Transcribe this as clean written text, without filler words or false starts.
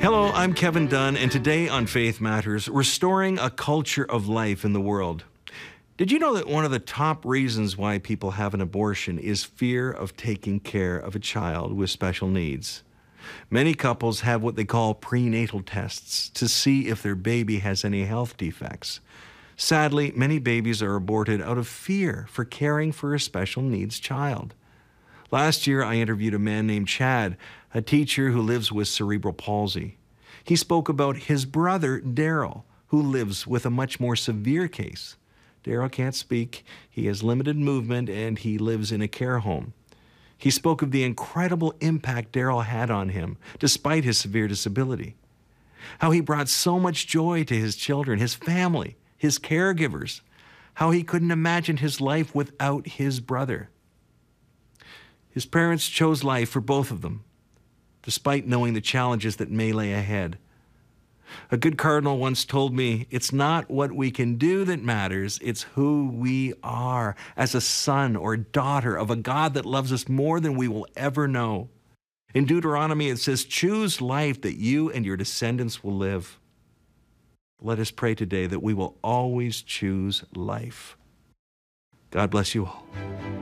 Hello, I'm Kevin Dunn, and today on Faith Matters, restoring a culture of life in the world. Did you know that one of the top reasons why people have an abortion is fear of taking care of a child with special needs? Many couples have what they call prenatal tests to see if their baby has any health defects. Sadly, many babies are aborted out of fear for caring for a special needs child. Last year, I interviewed a man named Chad, a teacher who lives with cerebral palsy. He spoke about his brother, Daryl, who lives with a much more severe case. Daryl can't speak, he has limited movement, and he lives in a care home. He spoke of the incredible impact Daryl had on him, despite his severe disability. How he brought so much joy to his children, his family, his caregivers. How he couldn't imagine his life without his brother. His parents chose life for both of them, despite knowing the challenges that may lay ahead. A good cardinal once told me, it's not what we can do that matters, it's who we are as a son or daughter of a God that loves us more than we will ever know. In Deuteronomy, it says, choose life that you and your descendants will live. Let us pray today that we will always choose life. God bless you all.